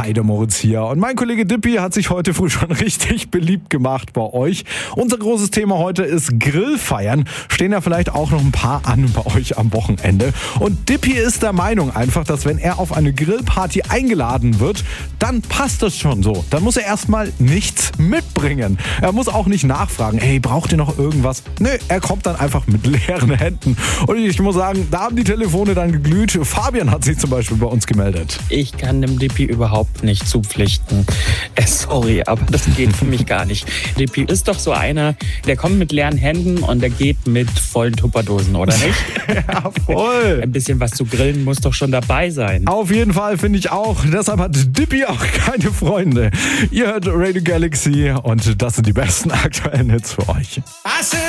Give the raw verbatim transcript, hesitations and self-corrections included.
Hi, der Moritz hier. Und mein Kollege Dippy hat sich heute früh schon richtig beliebt gemacht bei euch. Unser großes Thema heute ist Grillfeiern. Stehen ja vielleicht auch noch ein paar an bei euch am Wochenende. Und Dippy ist der Meinung einfach, dass wenn er auf eine Grillparty eingeladen wird, dann passt das schon so. Dann muss er erstmal nichts mitbringen. Er muss auch nicht nachfragen, hey, braucht ihr noch irgendwas? Nö, er kommt dann einfach mit leeren Händen. Und ich muss sagen, da haben die Telefone dann geglüht. Fabian hat sich zum Beispiel bei uns gemeldet. Ich kann dem Dippy überhaupt nicht zupflichten. Äh, sorry, aber das geht für mich gar nicht. Dippy ist doch so einer, der kommt mit leeren Händen und der geht mit vollen Tupperdosen, oder nicht? Ja, voll. Ein bisschen was zu grillen muss doch schon dabei sein. Auf jeden Fall, finde ich auch. Deshalb hat Dippy auch keine Freunde. Ihr hört Radio Galaxy und das sind die besten aktuellen Hits für euch.